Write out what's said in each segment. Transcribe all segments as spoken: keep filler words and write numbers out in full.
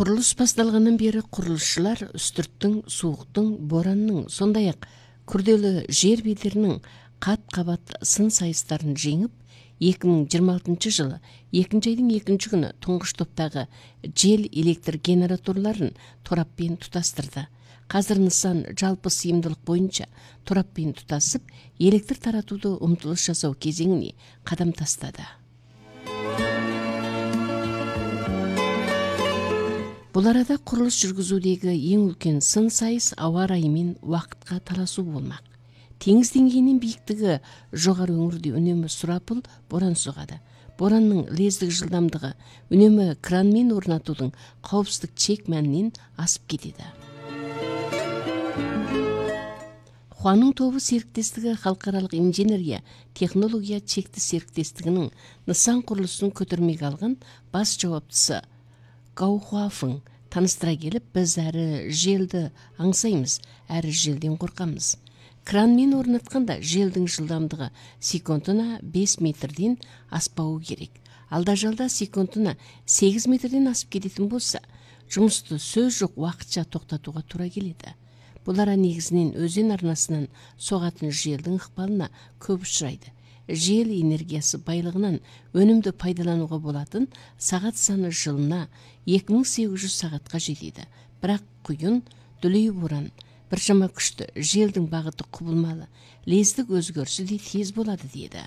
Құрылыс басталғаннан бері құрылысшылар үстірттің, суықтың, боранның, сондай-ақ күрделі жер бедерінің қат-қабат сын сайыстарын жеңіп, екі мың жиырма алтыншы жылы екінші айдың екінші күні тұңғыш топтағы жел электр генераторларын тораппен тұтастырды. Қазір нысан жалпы сыйымдылық бойынша тораппен тұтасып, электр таратуды ұмтылыс жасау кезеңіне қадам тастады. Бұл арада құрылыс жүргізудегі ең үлкен сын сайыс ауа райымен уақытқа таласу болмақ. Теңіз деңгейінің биіктігі жоғары өңірде үнемі сұрапыл боран соғады. Боранның лездік жылдамдығы үнемі кранмен орнатудың қауіпсіздік чек мәнінен асып кетеді. Хуаның тобы серіктестігі халықаралық инженерия технология чекті серіктестігінің нысан құрылысын көтермеге алған бас жауаптысы Гаухуафың таныстыра келіп, біз әрі желді аңсаймыз, әрі желден қорқамыз. Кранмен орнатқанда желдің жылдамдығы секундына бес метрден аспауы керек. Алда жалда секундына сегіз метрден асып кететін болса, жұмысты сөз жоқ уақытша тоқтатуға тура келеді. Бұл ара негізінен өзен арнасынан соғатын желдің ықпалына көп ұшырайды. Жел энергиясы байлығынан өнімді пайдалануға болатын сағат саны жылына екі мың сегіз жүз сағатқа жетеді. Бірақ құйын, дүлей боран, біршама күшті, желдің бағыты құбылмалы, лездік өзгерісі де тез болады деді.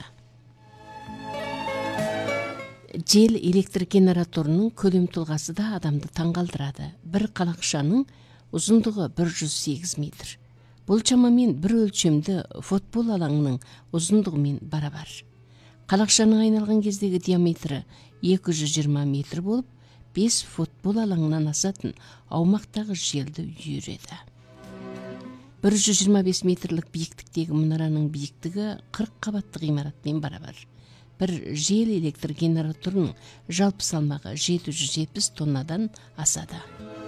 Жел электр генераторының көлем тұлғасы да адамды таңғалдырады. Бір қалақшаның ұзындығы бір жүз сегіз метр. Бұл шамамен бір өлшемді футбол алаңының ұзындығымен барабар. Қалақшаның айналған кездегі диаметрі екі жүз жиырма метр болып, бес футбол алаңынан асатын аумақтағы желді үйіреді. бір жүз жиырма бес метрлік биіктіктегі мұнараның биіктігі қырық қабатты ғимаратпен барабар. Бір жел электр генераторының жалпы салмағы жеті жүз жетпіс тоннадан асады.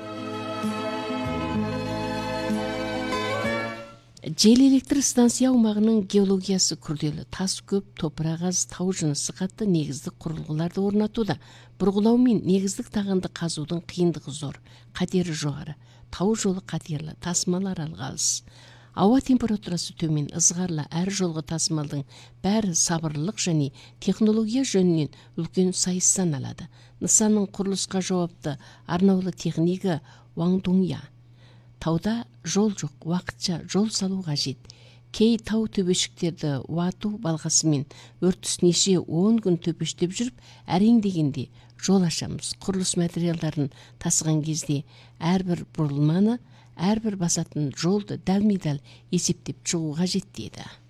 Жел электр станция аумағының геологиясы күрделі, тас көп, топырақ аз, тау жынысы қатты негіздік құрылғыларды орнатуда. Бұрғылау мен негіздік тағанды қазудың қиындығы зор, қатері жоғары, тау жолы қатерлі, тасымал аралығы алыс. Ауа температурасы төмен, ызғарлы, әр жолғы тасымалдың бәрі сабырлылық және технология жөнінен үлкен сайыс саналады. Нысанның құрылысқа жауапты арнаулы техника Уаңдуңя. Тауда жол жоқ, уақытша жол салу қажет. Кей тау төбешіктерді уату балғасымен өртіс неше он күн төпештеп жүріп, әрең дегенде жол ашамыз. Құрылыс материалдарын тасыған кезде әрбір бұрылманы, әрбір басатын жолды дәлме-дәл есептеп шығу қажет деді.